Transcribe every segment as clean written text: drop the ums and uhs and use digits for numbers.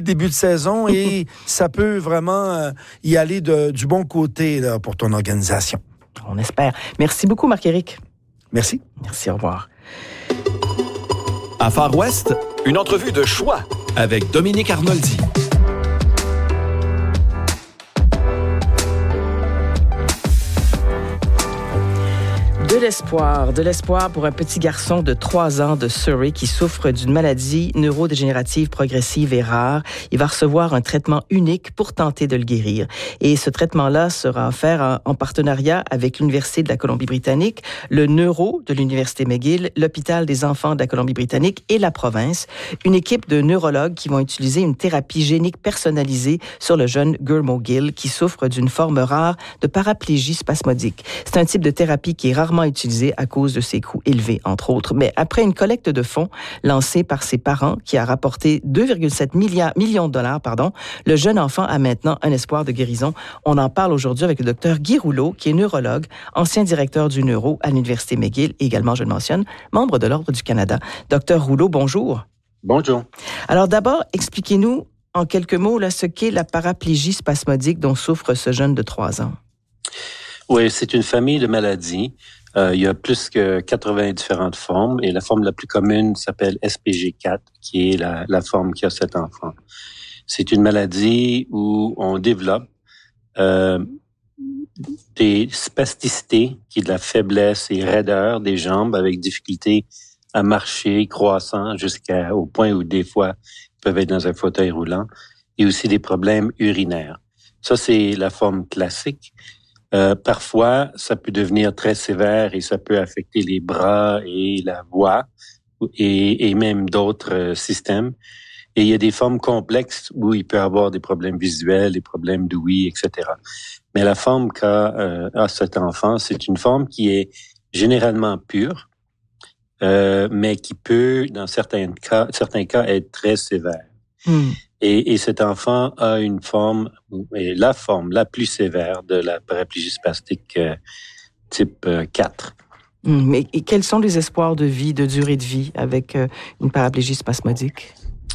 début de saison et ça peut vraiment y aller du bon côté là, pour ton organisation. On espère. Merci beaucoup, Marc-Éric. Merci. Merci, au revoir. À Far West, une entrevue de choix avec Dominique Arnoldi. De l'espoir pour un petit garçon de 3 ans de Surrey qui souffre d'une maladie neurodégénérative progressive et rare. Il va recevoir un traitement unique pour tenter de le guérir. Et ce traitement-là sera offert en partenariat avec l'Université de la Colombie-Britannique, le Neuro de l'Université McGill, l'Hôpital des enfants de la Colombie-Britannique et la province. Une équipe de neurologues qui vont utiliser une thérapie génique personnalisée sur le jeune Gurmo Gill qui souffre d'une forme rare de paraplégie spasmodique. C'est un type de thérapie qui est rarement utilisé à cause de ses coûts élevés, entre autres. Mais après une collecte de fonds lancée par ses parents, qui a rapporté 2,7 millions de dollars, le jeune enfant a maintenant un espoir de guérison. On en parle aujourd'hui avec le docteur Guy Rouleau, qui est neurologue, ancien directeur du neuro à l'Université McGill, et également, je le mentionne, membre de l'Ordre du Canada. Docteur Rouleau, bonjour. Bonjour. Alors d'abord, expliquez-nous en quelques mots là, ce qu'est la paraplégie spasmodique dont souffre ce jeune de 3 ans. Oui, c'est une famille de maladies. Il y a plus que 80 différentes formes et la forme la plus commune s'appelle SPG4, qui est la forme qui a cet enfant. C'est une maladie où on développe des spasticités, qui est de la faiblesse et raideur des jambes avec difficulté à marcher, croissant jusqu'au point où des fois ils peuvent être dans un fauteuil roulant, et aussi des problèmes urinaires. Ça, c'est la forme classique. Parfois, ça peut devenir très sévère et ça peut affecter les bras et la voix et même d'autres systèmes. Et il y a des formes complexes où il peut y avoir des problèmes visuels, des problèmes d'ouïe, etc. Mais la forme qu'a cet enfant, c'est une forme qui est généralement pure, mais qui peut, dans certains cas, être très sévère. Et cet enfant a une forme, la forme la plus sévère de la paraplégie spastique type 4. Mais quels sont les espoirs de vie, de durée de vie avec une paraplégie spasmodique?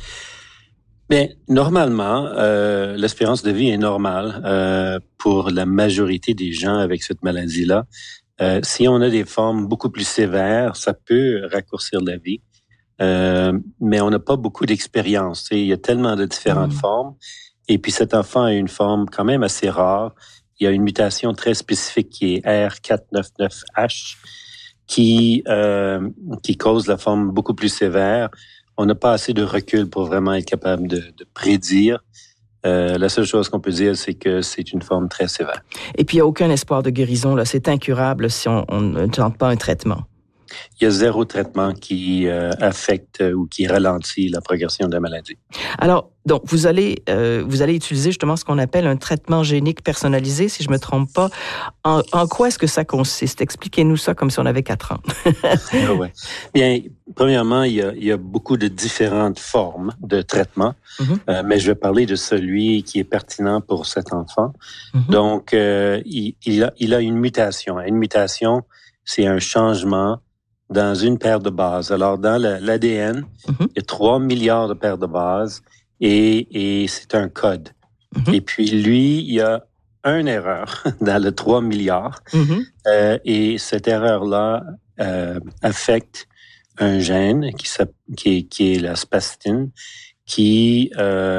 Bien, normalement, l'espérance de vie est normale pour la majorité des gens avec cette maladie-là. Si on a des formes beaucoup plus sévères, ça peut raccourcir la vie. Mais on n'a pas beaucoup d'expérience. Il y a tellement de différentes formes. Et puis cet enfant a une forme quand même assez rare. Il y a une mutation très spécifique qui est R499H qui cause la forme beaucoup plus sévère. On n'a pas assez de recul pour vraiment être capable de prédire. La seule chose qu'on peut dire, c'est que c'est une forme très sévère. Et puis, il n'y a aucun espoir de guérison, là. C'est incurable si on ne tente pas un traitement. Il y a 0 traitement qui affecte ou qui ralentit la progression de la maladie. Alors, donc, vous allez utiliser justement ce qu'on appelle un traitement génique personnalisé, si je me trompe pas. En quoi est-ce que ça consiste? Expliquez-nous ça comme si on avait 4 ans. Ouais. Bien, premièrement, il y a beaucoup de différentes formes de traitement, mais je vais parler de celui qui est pertinent pour cet enfant. Donc, il a une mutation. Une mutation, c'est un changement dans une paire de bases. Alors, dans l'ADN, il y a 3 milliards de paires de bases et c'est un code. Et puis, lui, il y a une erreur dans le 3 milliards. Et cette erreur-là affecte un gène qui est la spastine qui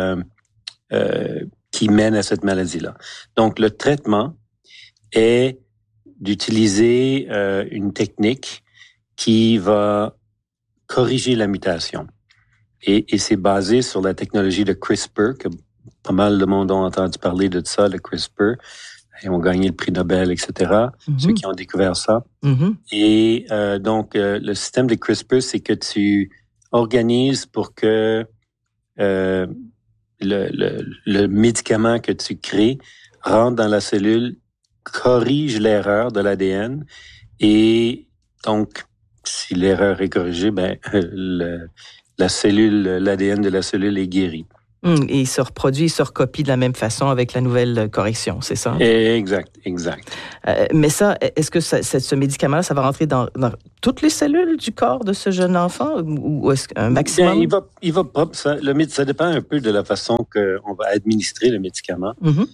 mène à cette maladie-là. Donc, le traitement est d'utiliser une technique qui va corriger la mutation. Et c'est basé sur la technologie de CRISPR, que pas mal de monde ont entendu parler de ça, le CRISPR. Ils ont gagné le prix Nobel, etc., ceux qui ont découvert ça. Et donc, le système de CRISPR, c'est que tu organises pour que le médicament que tu crées rentre dans la cellule, corrige l'erreur de l'ADN, et donc, si l'erreur est corrigée, l'ADN de la cellule est guéri. Et il se reproduit, il se recopie de la même façon avec la nouvelle correction, c'est ça? Exact. Mais ça, est-ce que ce médicament-là, ça va rentrer dans toutes les cellules du corps de ce jeune enfant ou est-ce qu'un maximum? Bien, ça dépend un peu de la façon qu'on va administrer le médicament.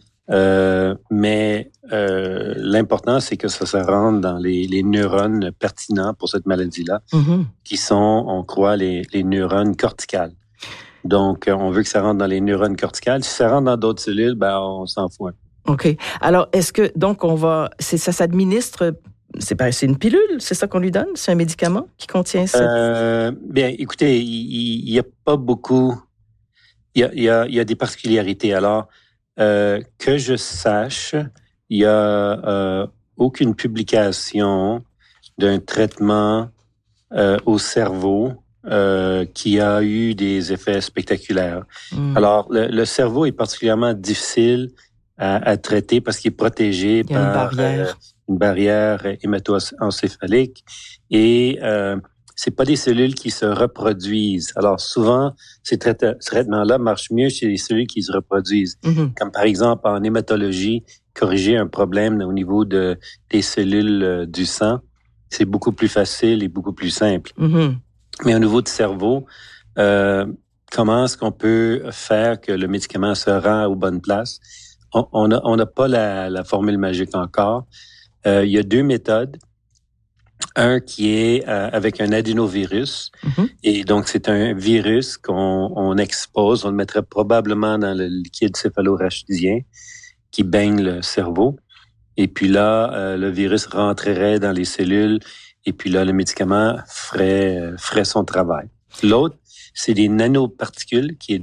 Mais l'important, c'est que ça se rentre dans les neurones pertinents pour cette maladie-là, qui sont, on croit, les neurones corticales. Donc, on veut que ça rentre dans les neurones corticales. Si ça rentre dans d'autres cellules, on s'en fout. OK. Alors, est-ce que, donc, ça s'administre, c'est une pilule, c'est ça qu'on lui donne? C'est un médicament qui contient ça? Bien, écoutez, il y a pas beaucoup, il y a des particularités. Alors, que je sache, il y a aucune publication d'un traitement au cerveau qui a eu des effets spectaculaires. Alors, le cerveau est particulièrement difficile à traiter parce qu'il est protégé par une barrière hémato-encéphalique et c'est pas des cellules qui se reproduisent. Alors, souvent, ces traitements-là marchent mieux chez les cellules qui se reproduisent. Comme par exemple, en hématologie, corriger un problème au niveau des cellules du sang, c'est beaucoup plus facile et beaucoup plus simple. Mais au niveau du cerveau, comment est-ce qu'on peut faire que le médicament se rend aux bonnes places? On n'a pas la formule magique encore. Il y a deux méthodes. Un qui est avec un adénovirus. Et donc, c'est un virus qu'on expose. On le mettrait probablement dans le liquide céphalorachidien qui baigne le cerveau. Et puis là, le virus rentrerait dans les cellules. Et puis là, le médicament ferait son travail. L'autre, c'est des nanoparticules, qui est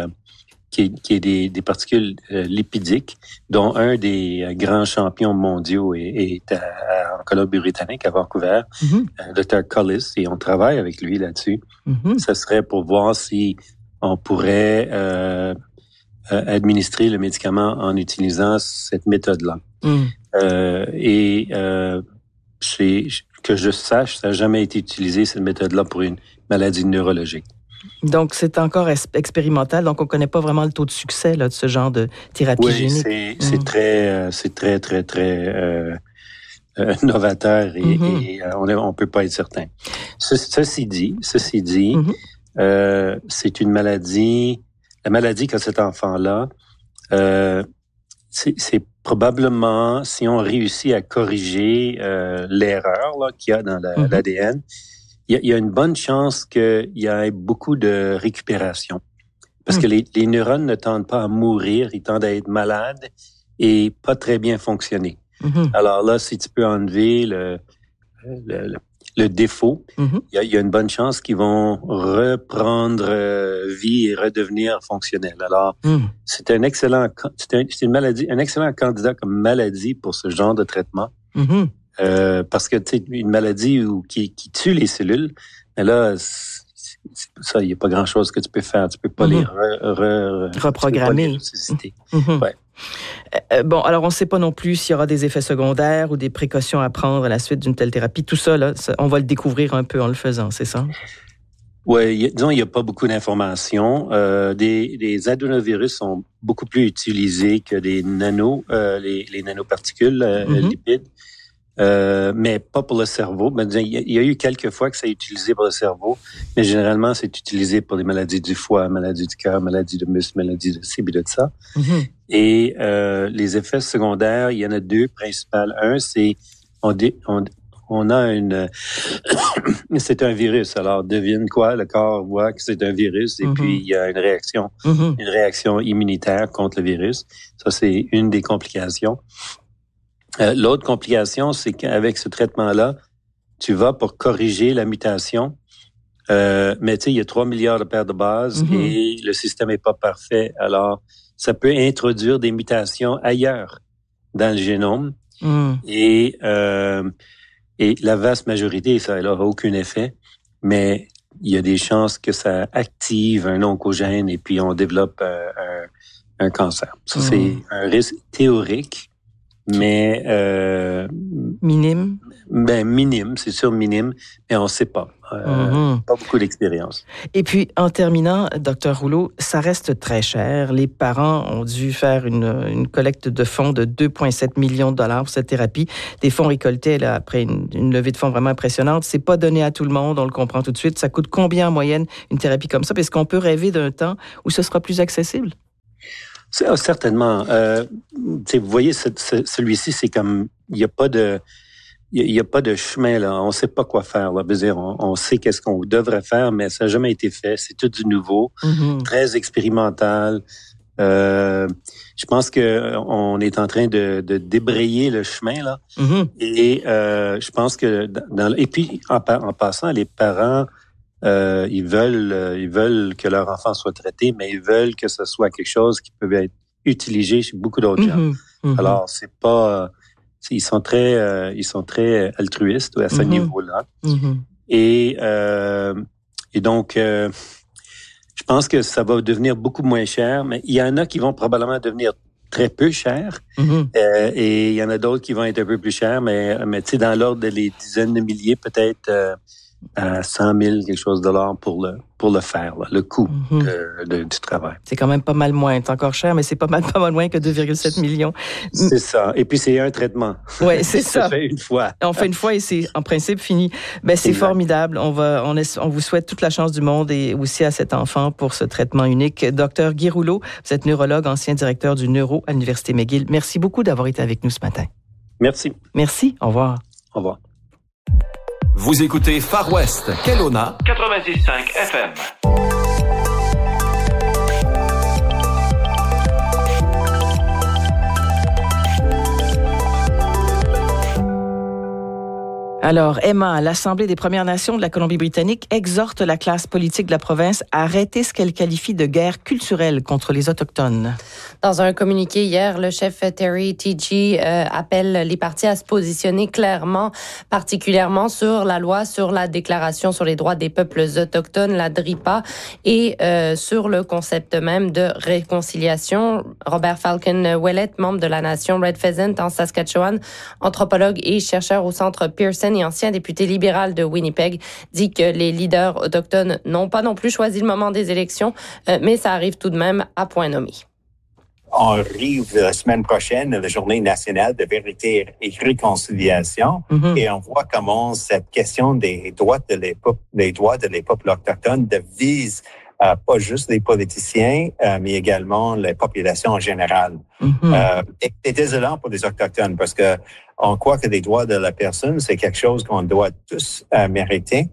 des particules lipidiques, dont un des grands champions mondiaux est en Colombie-Britannique, à Vancouver, Dr. Cullis, et on travaille avec lui là-dessus. Ça serait pour voir si on pourrait administrer le médicament en utilisant cette méthode-là. Que je sache, ça n'a jamais été utilisé, cette méthode-là, pour une maladie neurologique. Donc, c'est encore expérimental, donc on ne connaît pas vraiment le taux de succès là, de ce genre de thérapie génique. Oui, c'est très, très, très novateur et on peut pas être certain. Ceci dit, c'est une maladie, la maladie qu'a cet enfant-là, c'est probablement, si on réussit à corriger l'erreur là, qu'il y a dans l'ADN, il y a une bonne chance qu'il y ait beaucoup de récupération. Parce que les neurones ne tendent pas à mourir, ils tendent à être malades et pas très bien fonctionner. Alors là, si tu peux enlever le défaut, il y a une bonne chance qu'ils vont reprendre vie et redevenir fonctionnels. Alors, c'est un excellent candidat comme maladie pour ce genre de traitement. Parce que tu sais, une maladie qui tue les cellules, mais là, ça, il n'y a pas grand-chose que tu peux faire. Tu peux pas les reprogrammer. Tu peux pas les ressusciter. Bon, alors on ne sait pas non plus s'il y aura des effets secondaires ou des précautions à prendre à la suite d'une telle thérapie. Tout ça, là, on va le découvrir un peu en le faisant, c'est ça? Oui, disons, il n'y a pas beaucoup d'informations. Des adénovirus sont beaucoup plus utilisés que des les nanoparticules lipides. Mais pas pour le cerveau. Il y a eu quelques fois que ça a été utilisé pour le cerveau, mais généralement, c'est utilisé pour les maladies du foie, maladies du cœur, maladies de muscle, maladies de ci, de ça. Et les effets secondaires, il y en a deux principales. Un, c'est on a c'est un virus. Alors, devine quoi? Le corps voit que c'est un virus et puis il y a une réaction immunitaire contre le virus. Ça, c'est une des complications. L'autre complication, c'est qu'avec ce traitement-là, tu vas pour corriger la mutation, mais tu sais, il y a 3 milliards de paires de bases et le système est pas parfait. Alors, ça peut introduire des mutations ailleurs dans le génome et la vaste majorité, ça n'aura aucun effet, mais il y a des chances que ça active un oncogène et puis on développe un cancer. Ça, c'est un risque théorique. mais... minime? Minime, c'est sûr minime, mais on ne sait pas. Pas beaucoup d'expérience. Et puis, en terminant, Dr. Rouleau, ça reste très cher. Les parents ont dû faire une collecte de fonds de 2,7 millions de dollars pour cette thérapie. Des fonds récoltés là, après une levée de fonds vraiment impressionnante. C'est pas donné à tout le monde, on le comprend tout de suite. Ça coûte combien en moyenne une thérapie comme ça? Est-ce qu'on peut rêver d'un temps où ce sera plus accessible? Certainement. Vous voyez, celui-ci, c'est comme... Il n'y a pas de chemin, là. On ne sait pas quoi faire, là. On sait qu'est-ce qu'on devrait faire, mais ça n'a jamais été fait. C'est tout du nouveau, très expérimental. Je pense qu'on est en train de débrayer le chemin, là. Et je pense que... Et puis, en passant, les parents, ils veulent que leur enfant soit traité, mais ils veulent que ce soit quelque chose qui peut être utilisé chez beaucoup d'autres gens. Alors, c'est pas... Ils sont très altruistes à ce niveau-là. Et donc, je pense que ça va devenir beaucoup moins cher, mais il y en a qui vont probablement devenir très peu chers, et il y en a d'autres qui vont être un peu plus chers, mais tu sais, dans l'ordre des dizaines de milliers, peut-être à 100 000, quelque chose de dollars pour le faire, là, le coût du travail. C'est quand même pas mal moins. C'est encore cher, mais c'est pas mal moins que 2,7 millions. C'est ça. Et puis, c'est un traitement. Oui, c'est ça. On fait une fois. On fait une fois et c'est en principe fini. C'est formidable. On vous souhaite toute la chance du monde et aussi à cet enfant pour ce traitement unique. Dr. Guy Rouleau, vous êtes neurologue, ancien directeur du Neuro à l'Université McGill. Merci beaucoup d'avoir été avec nous ce matin. Merci. Merci. Au revoir. Au revoir. Vous écoutez Far West, Kelowna 96.5 FM. Alors, Emma, l'Assemblée des Premières Nations de la Colombie-Britannique exhorte la classe politique de la province à arrêter ce qu'elle qualifie de guerre culturelle contre les Autochtones. Dans un communiqué hier, le chef Terry Teegee appelle les partis à se positionner clairement, particulièrement sur la loi sur la Déclaration sur les droits des peuples autochtones, la DRIPA, et sur le concept même de réconciliation. Robert Falcon-Ouellet, membre de la nation Red Pheasant en Saskatchewan, anthropologue et chercheur au Centre Pearson et ancien député libéral de Winnipeg, dit que les leaders autochtones n'ont pas non plus choisi le moment des élections, mais ça arrive tout de même à point nommé. On arrive la semaine prochaine à la Journée nationale de vérité et réconciliation, et on voit comment cette question des droits des peuples autochtones vise pas juste les politiciens, mais également la population en général. Et c'est désolant pour les Autochtones parce que on croit que les droits de la personne, c'est quelque chose qu'on doit tous mériter.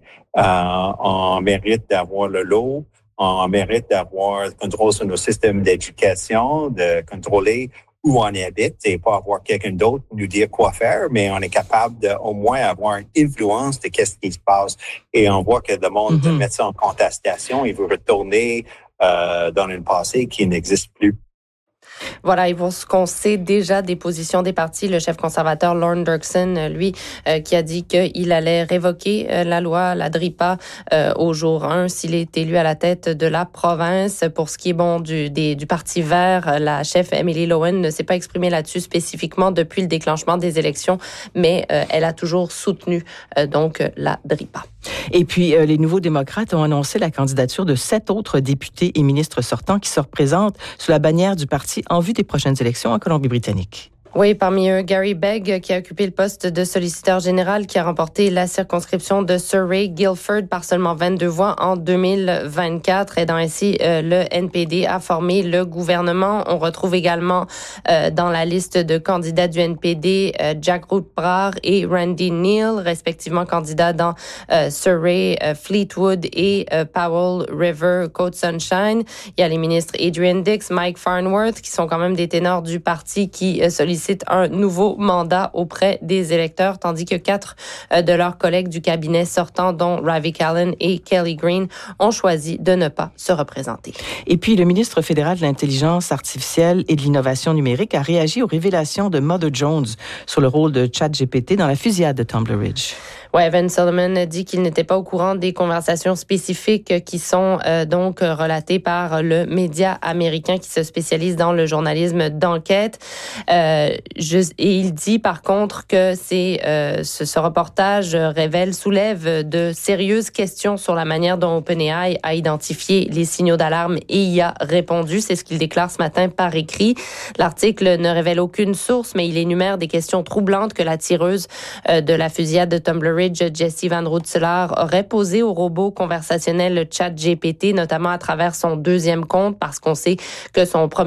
On mérite d'avoir le lot, on mérite d'avoir le contrôle sur nos systèmes d'éducation, de contrôler où on habite et pas avoir quelqu'un d'autre nous dire quoi faire, mais on est capable de au moins avoir une influence de qu'est-ce qui se passe. Et on voit que le monde met ça en contestation, il veut retourner dans un passé qui n'existe plus. Voilà, et pour ce qu'on sait déjà des positions des partis, le chef conservateur Lorne Dirksen, lui, qui a dit qu'il allait révoquer la loi, la DRIPA, au jour 1 s'il est élu à la tête de la province. Pour ce qui est du Parti vert, la chef Emily Lowen ne s'est pas exprimée là-dessus spécifiquement depuis le déclenchement des élections, mais elle a toujours soutenu donc la DRIPA. Et puis, les nouveaux démocrates ont annoncé la candidature de 7 autres députés et ministres sortants qui se représentent sous la bannière du parti en vue des prochaines élections en Colombie-Britannique. Oui, parmi eux, Gary Begg, qui a occupé le poste de solliciteur général, qui a remporté la circonscription de Surrey-Guildford par seulement 22 voix en 2024, aidant ainsi le NPD à former le gouvernement. On retrouve également dans la liste de candidats du NPD Jack Routbrard et Randy Neal, respectivement candidats dans Surrey, Fleetwood et Powell River, Côte-Sunshine. Il y a les ministres Adrian Dix, Mike Farnworth, qui sont quand même des ténors du parti qui sollicitent un nouveau mandat auprès des électeurs, tandis que 4 de leurs collègues du cabinet sortant, dont Ravi Callan et Kelly Green, ont choisi de ne pas se représenter. Et puis, le ministre fédéral de l'Intelligence artificielle et de l'Innovation numérique a réagi aux révélations de Mother Jones sur le rôle de ChatGPT dans la fusillade de Tumbler Ridge. Ouais, Evan Solomon dit qu'il n'était pas au courant des conversations spécifiques qui sont donc relatées par le média américain qui se spécialise dans le journalisme d'enquête. Et il dit par contre que ce reportage soulève de sérieuses questions sur la manière dont OpenAI a identifié les signaux d'alarme et y a répondu. C'est ce qu'il déclare ce matin par écrit. L'article ne révèle aucune source, mais il énumère des questions troublantes que la tireuse de la fusillade de Tumbler Ridge, Jessie Van Rensselaer, aurait posées au robot conversationnel ChatGPT, notamment à travers son deuxième compte, parce qu'on sait que son premier